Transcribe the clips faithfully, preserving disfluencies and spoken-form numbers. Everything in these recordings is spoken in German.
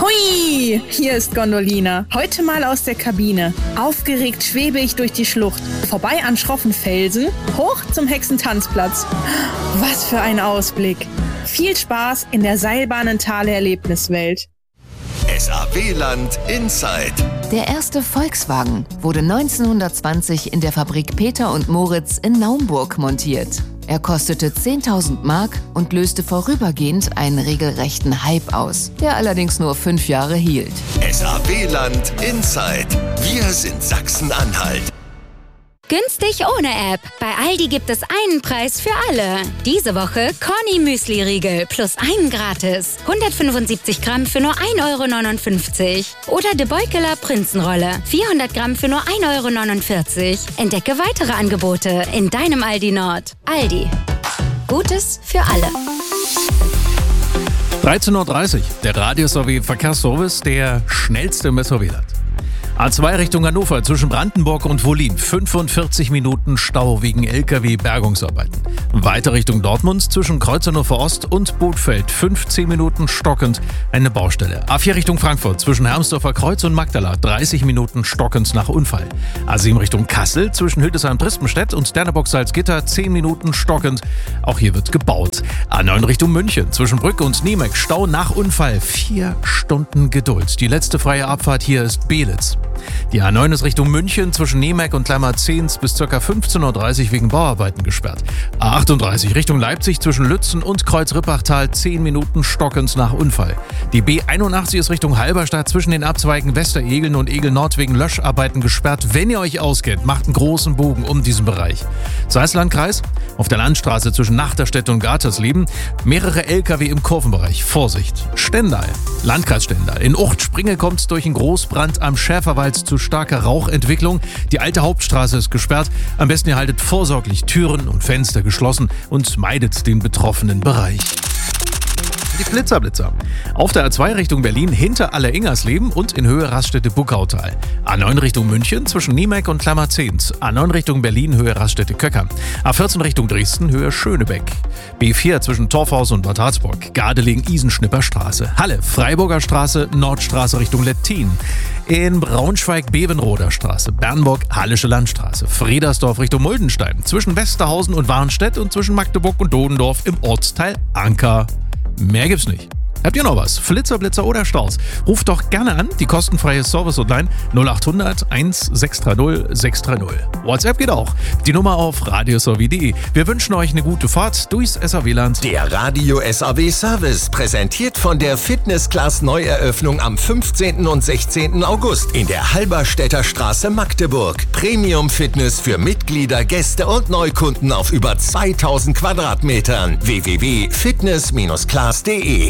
Hui, hier ist Gondolina. Heute mal aus der Kabine. Aufgeregt schwebe ich durch die Schlucht. Vorbei an schroffen Felsen, hoch zum Hexentanzplatz. Was für ein Ausblick. Viel Spaß in der Seilbahnentale-Erlebniswelt. S A W-Land Inside. Der erste Volkswagen wurde neunzehnhundertzwanzig in der Fabrik Peter und Moritz in Naumburg montiert. Er kostete zehntausend Mark und löste vorübergehend einen regelrechten Hype aus, der allerdings nur fünf Jahre hielt. S A W-Land Inside. Wir sind Sachsen-Anhalt. Günstig ohne App. Bei Aldi gibt es einen Preis für alle. Diese Woche Corny Müsli-Riegel plus einen gratis. hundertfünfundsiebzig Gramm für nur ein Euro neunundfünfzig. Oder De Beukeler Prinzenrolle. vierhundert Gramm für nur ein Euro neunundvierzig. Entdecke weitere Angebote in deinem Aldi Nord. Aldi. Gutes für alle. dreizehn Uhr dreißig. Der Radio-S A W-Verkehrsservice, der schnellste im S A W-Land. A zwei Richtung Hannover zwischen Brandenburg und Wollin. fünfundvierzig Minuten Stau wegen L K W-Bergungsarbeiten. Weiter Richtung Dortmund zwischen Kreuz Hannover Ost und Bothfeld. fünfzehn Minuten stockend eine Baustelle. A vier Richtung Frankfurt zwischen Hermsdorfer Kreuz und Magdala. dreißig Minuten stockend nach Unfall. A sieben Richtung Kassel zwischen Hildesheim-Bristenstedt und Sterneburg-Salzgitter. zehn Minuten stockend. Auch hier wird gebaut. A neun Richtung München zwischen Brück und Niemek. Stau nach Unfall. Vier Stunden Geduld. Die letzte freie Abfahrt hier ist Belitz. Die A neun ist Richtung München zwischen Niemek und Klammerzehns bis ca. fünfzehn Uhr dreißig wegen Bauarbeiten gesperrt. A achtunddreißig Richtung Leipzig zwischen Lützen und Kreuz-Rippachtal zehn Minuten stockend nach Unfall. Die B einundachtzig ist Richtung Halberstadt zwischen den Abzweigen Westeregeln und Egel Nord wegen Löscharbeiten gesperrt. Wenn ihr euch auskennt, macht einen großen Bogen um diesen Bereich. Salzlandkreis auf der Landstraße zwischen Nachterstedt und Gatersleben mehrere L K W im Kurvenbereich. Vorsicht! Stendal, Landkreis Stendal. In Ucht-Springe kommt es durch einen Großbrand am Schäferwald zu starker Rauchentwicklung. Die alte Hauptstraße ist gesperrt. Am besten ihr haltet vorsorglich Türen und Fenster geschlossen und meidet den betroffenen Bereich. Die Blitzerblitzer. Auf der A zwei Richtung Berlin hinter Aller-Ingersleben und in Höhe Raststätte-Buckautal. A neun Richtung München zwischen Niemek und Klammerzehns. A neun Richtung Berlin Höhe Raststätte-Köcker. A vierzehn Richtung Dresden Höhe Schönebeck. B vier zwischen Torfhaus und Bad Harzburg. Gardelegen-Isenschnipper Straße. Halle, Freiburger Straße, Nordstraße Richtung Lettin. In Braunschweig Bevenroder Straße, Bernburg Hallische Landstraße, Friedersdorf Richtung Muldenstein, zwischen Westerhausen und Warnstedt und zwischen Magdeburg und Dodendorf im Ortsteil Anker. Mehr gibt's nicht. Habt ihr noch was? Flitzer, Blitzer oder Staus? Ruft doch gerne an, die kostenfreie Service-Hotline null achthundert sechshundert dreißig sechshundertdreißig. WhatsApp geht auch. Die Nummer auf radios a w punkt de. Wir wünschen euch eine gute Fahrt durchs S A W-Land. Der Radio-S A W-Service, präsentiert von der Fitness-Class-Neueröffnung am fünfzehnten und sechzehnten August in der Halberstädter Straße Magdeburg. Premium-Fitness für Mitglieder, Gäste und Neukunden auf über zweitausend Quadratmetern. w w w punkt fitness class punkt de.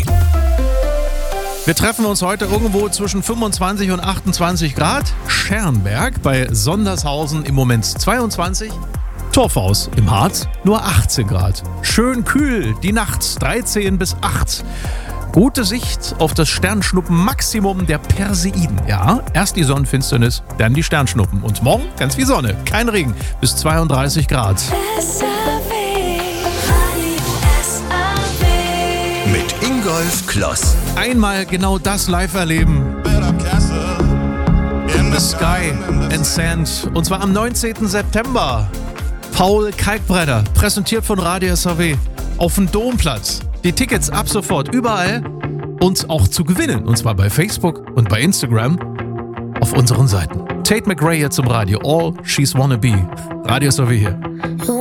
Wir treffen uns heute irgendwo zwischen fünfundzwanzig und achtundzwanzig Grad. Schermberg bei Sondershausen im Moment zweiundzwanzig. Torfhaus im Harz nur achtzehn Grad. Schön kühl die Nacht dreizehn bis acht. Gute Sicht auf das Sternschnuppen-Maximum der Perseiden. Ja, erst die Sonnenfinsternis, dann die Sternschnuppen. Und morgen ganz viel Sonne, kein Regen, bis zweiunddreißig Grad. Mit Ingolf Kloss. Einmal genau das live erleben. The Sky and Sand. Und zwar am neunzehnten September. Paul Kalkbrenner, präsentiert von Radio S A W. Auf dem Domplatz. Die Tickets ab sofort überall und auch zu gewinnen. Und zwar bei Facebook und bei Instagram auf unseren Seiten. Tate McRae jetzt zum Radio. All She's Wanna Be. Radio S A W hier.